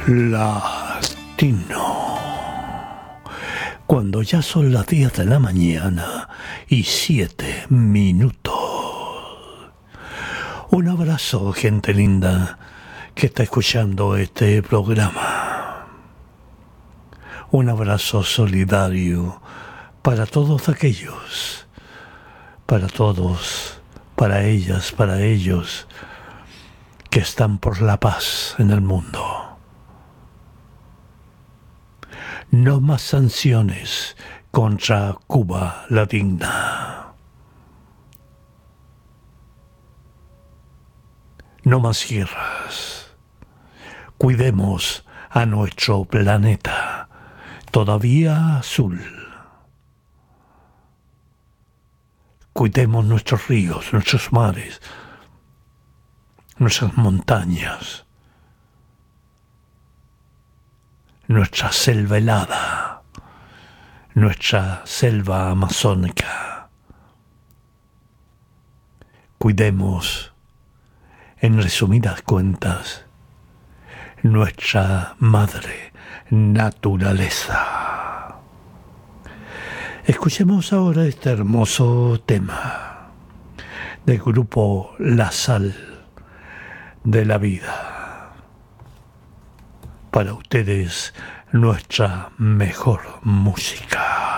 Latino. Cuando ya son las 10 de la mañana y 7 minutos. Un abrazo, gente linda que está escuchando este programa. Un abrazo solidario para todos aquellos, para todos, para ellas, para ellos que están por la paz en el mundo. No más sanciones contra Cuba la digna. No más guerras. Cuidemos a nuestro planeta, todavía azul. Cuidemos nuestros ríos, nuestros mares, nuestras montañas, nuestra selva helada, nuestra selva amazónica. Cuidemos, en resumidas cuentas, nuestra madre naturaleza. Escuchemos ahora este hermoso tema del grupo La Sal de la Vida. Para ustedes, nuestra mejor música.